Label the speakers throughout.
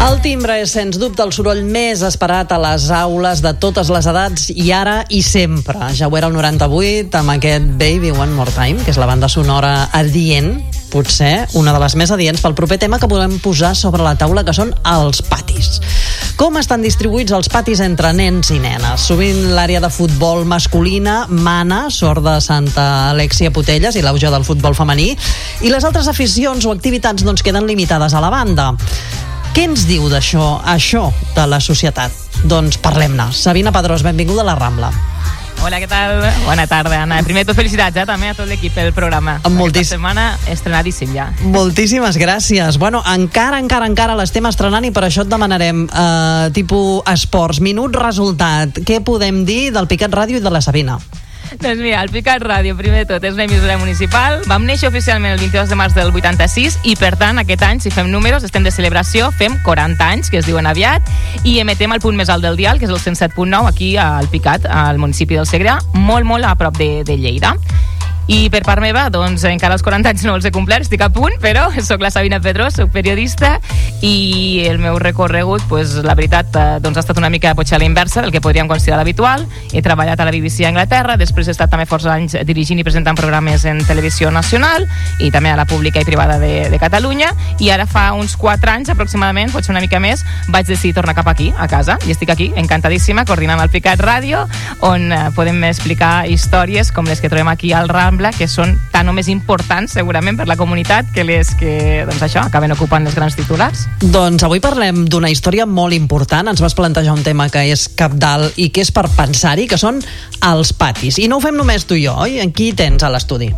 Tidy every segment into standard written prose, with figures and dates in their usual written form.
Speaker 1: El timbre és, sens dubte, el soroll més esperat a les aules de totes les edats i ara i sempre. Ja ho era el 98 amb aquest Baby One More Time, que és la banda sonora adient, potser una de les més adients pel proper tema que volem posar sobre la taula, que són els patis. Com estan distribuïts els patis entre nens i nenes? Sovint l'àrea de futbol masculina mana, sort de Santa Alexia Potelles i l'auge del futbol femení, i les altres aficions o activitats queden limitades a la banda. Què ens diu d'això, això de la societat? Doncs parlem-ne. Sabina Pedrós, benvinguda a la Rambla.
Speaker 2: Hola, què tal? Bona tarda, Anna. Primer de tot, felicitats també a tot l'equip del programa. Aquesta setmana estrenadíssim ja.
Speaker 1: Moltíssimes gràcies. Bueno, encara l'estem estrenant i per això et demanarem tipus esports, minut, resultat. Què podem dir del Picat Ràdio i de la Sabina?
Speaker 2: Doncs mira, el Picat Ràdio, primer de tot, és una emissora municipal. Vam néixer oficialment el 22 de març del 86 i, per tant, aquest any, si fem números, estem de celebració, fem 40 anys, que es diuen aviat, i emetem al punt més alt del dial, que és el 107.9, aquí al Picat, al municipi del Segrià, molt a prop de Lleida. I per part meva, doncs encara els 40 anys no els he complert, estic a punt, però soc la Sabina Pedrós, soc periodista, i el meu recorregut, doncs, la veritat, doncs, ha estat una mica potser a la inversa del que podríem considerar habitual. He treballat a la BBC a Anglaterra, després he estat també força anys dirigint i presentant programes en televisió nacional i també a la pública i privada de Catalunya, i ara fa uns 4 anys aproximadament, potser una mica més, vaig decidir tornar cap aquí, a casa, i estic aquí, encantadíssima, coordinant el Picat Ràdio, on podem explicar històries com les que trobem aquí al Rambla, que són tan o més importants segurament per la comunitat que les que, doncs això, acaben ocupant els grans titulars.
Speaker 1: Doncs avui parlem d'una història molt important. Ens vas plantejar un tema que és cabdal i que és per pensar-hi, que són els patis. I no ho fem només tu i jo, oi? Qui tens a l'estudi?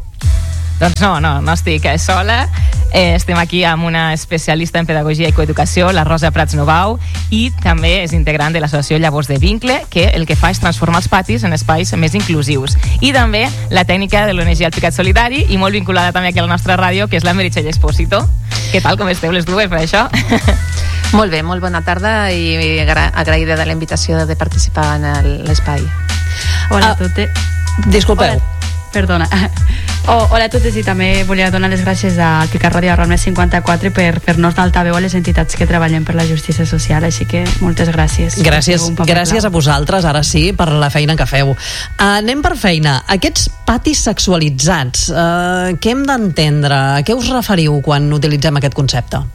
Speaker 2: Doncs no estic sola. Estem aquí amb una especialista en pedagogia i coeducació, la Rosa Prats Novau, i també és integrant de l'associació Llavors de Vincle, que el que fa és transformar els patis en espais més inclusius. I també la tècnica de l'ONG El Picat Solidari, i molt vinculada també aquí a la nostra ràdio, que és la Meritxell Espósito. Què tal, com esteu les dues per això?
Speaker 3: Molt bé, molt bona tarda i agraïda de la invitació de participar en l'espai.
Speaker 4: Hola a totes.
Speaker 1: Disculpeu.
Speaker 4: Perdona. Hola a totes, i també volia donar les gràcies al Picat Ràdio de Rambla 54 per fer-nos d'altaveu a les entitats que treballen per la justícia social, així que moltes gràcies.
Speaker 1: Gràcies a vosaltres, ara sí, per la feina que feu. Anem per feina. Aquests patis sexualitzats, què hem d'entendre? A què us referiu quan utilitzem aquest concepte?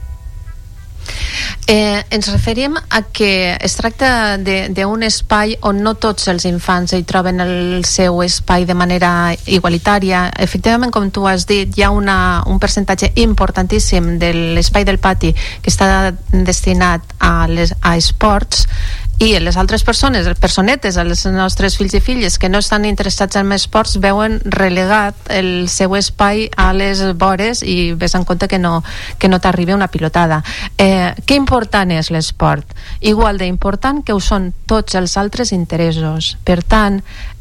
Speaker 3: Ens referim a que es tracta d'un espai on no tots els infants hi troben el seu espai de manera igualitària. Efectivament, com tu has dit, hi ha un percentatge importantíssim de l'espai del pati que està destinat a esports, i les altres persones, les personetes, els nostres fills i filles que no estan interessats en esports, veuen relegat el seu espai a les vores i ves en compte que no t'arribi una pilotada. Que important és l'esport? Igual d'important que ho són tots els altres interessos. Per tant,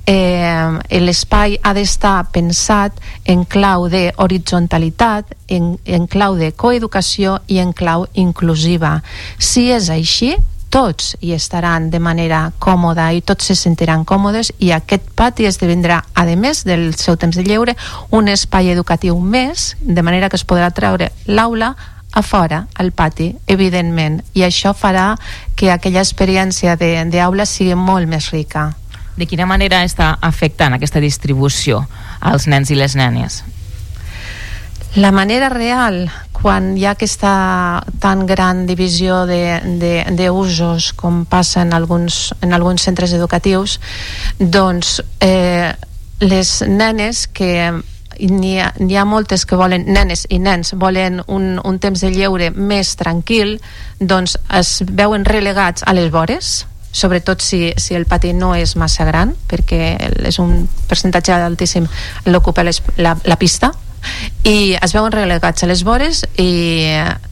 Speaker 3: l'espai ha d'estar pensat en clau d'horitzontalitat, en clau de coeducació i en clau inclusiva. Si és així, tots hi estaran de manera còmoda i tots se sentiran còmodes, i aquest pati esdevindrà, a més del seu temps de lleure, un espai educatiu més, de manera que es podrà treure l'aula a fora, al pati, evidentment, i això farà que aquella experiència d'aula sigui molt més rica.
Speaker 2: De quina manera està afectant aquesta distribució als nens i les nenes?
Speaker 3: La manera real, quan hi ha aquesta tan gran divisió d'usos com passa en alguns centres educatius, doncs les nenes que n'hi ha moltes que volen, nenes i nens volen un temps de lleure més tranquil, doncs es veuen relegats a les vores, sobretot si el pati no és massa gran, perquè és un percentatge altíssim l'ocupa la pista, i es veuen relegats a les vores i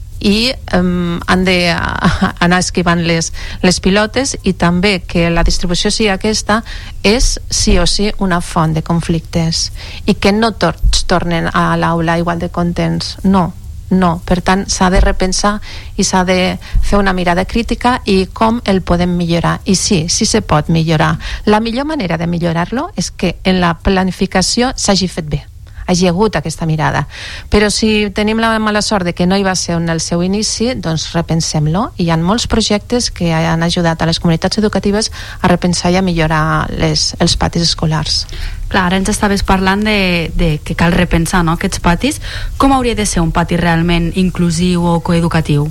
Speaker 3: han d'anar esquivant les pilotes, i també que la distribució sigui aquesta és sí o sí una font de conflictes, i que no tots tornen a l'aula igual de contents. No, per tant s'ha de repensar i s'ha de fer una mirada crítica i com el podem millorar. I sí se pot millorar. La millor manera de millorar-lo és que en la planificació s'hagi fet bé. hagi hagut aquesta mirada. Però si tenim la mala sort de que no hi va ser en el seu inici, doncs repensem-lo. Hi ha molts projectes que han ajudat a les comunitats educatives a repensar i a millorar els patis escolars.
Speaker 4: Clar, ara ens estaves parlant de que cal repensar, no?, aquests patis. Com hauria de ser un pati realment inclusiu o coeducatiu?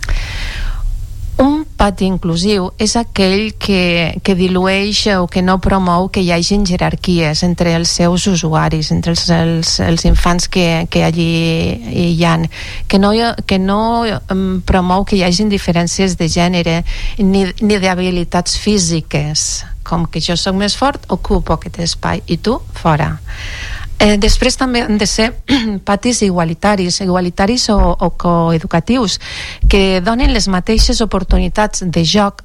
Speaker 3: Un pati inclusiu és aquell que dilueix o que no promou que hi hagin jerarquies entre els seus usuaris, entre els infants que allí hi ha, que no promou que hi hagin diferències de gènere ni d'habilitats físiques, com que jo sóc més fort, ocupo aquest espai i tu fora. Després també han de ser patis igualitaris o coeducatius, que donen les mateixes oportunitats de joc,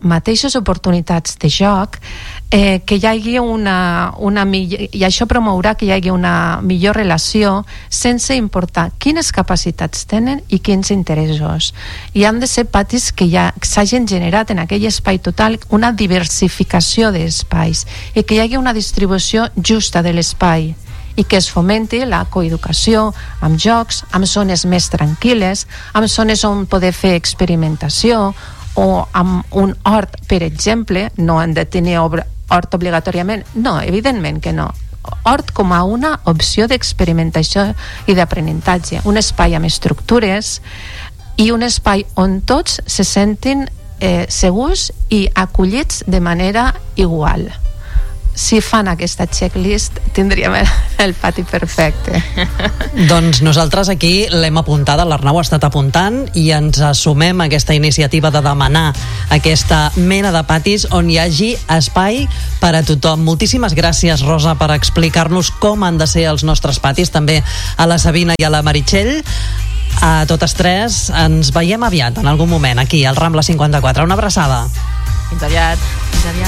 Speaker 3: que hi hagi una millor, i això promourà que hi hagi una millor relació sense importar quines capacitats tenen i quins interessos. I han de ser patis que ja s'hagin generat en aquell espai total una diversificació d'espais i que hi hagi una distribució justa de l'espai i que es fomenti la coeducació amb jocs, amb zones més tranquil·les, amb zones on poder fer experimentació, o amb un hort, per exemple. No han de tenir hort obligatòriament, no, evidentment que no. Hort com a una opció d'experimentació i d'aprenentatge, un espai amb estructures i un espai on tots se sentin segurs i acollits de manera igual. Si fan aquesta checklist tindríem el pati perfecte.
Speaker 1: Doncs nosaltres aquí l'hem apuntada, l'Arnau ha estat apuntant, i ens assumem a aquesta iniciativa de demanar aquesta mena de patis on hi hagi espai per a tothom. Moltíssimes gràcies, Rosa, per explicar-nos com han de ser els nostres patis, també a la Sabina i a la Meritxell. A totes tres ens veiem aviat, en algun moment, aquí al Rambla 54. Una abraçada.
Speaker 2: Fins aviat.
Speaker 4: Fins aviat.